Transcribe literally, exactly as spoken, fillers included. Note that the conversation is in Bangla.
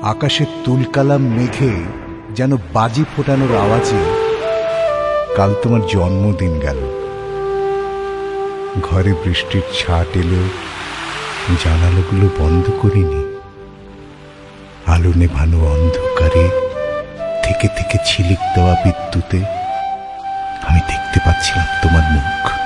আকাশের তুলকালাম মেঘে যেন বাজি ফোটানোর আওয়াজে কাল তোমার জন্মদিন গেল। ঘরে বৃষ্টির ছাট এলেও জানালাগুলো বন্ধ করিনি। আলো নেভানো অন্ধকারে থেকে থেকে ঝিলিক দেওয়া বিদ্যুতে আমি দেখতে পাচ্ছিলাম তোমার মুখ।